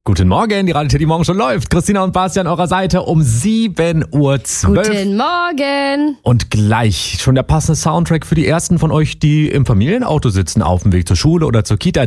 Guten Morgen, die Radio Teddy Morgen schon läuft. Christina und Basti an eurer Seite um 7:12 Uhr. Guten Morgen. Und gleich schon der passende Soundtrack für die ersten von euch, die im Familienauto sitzen, auf dem Weg zur Schule oder zur Kita.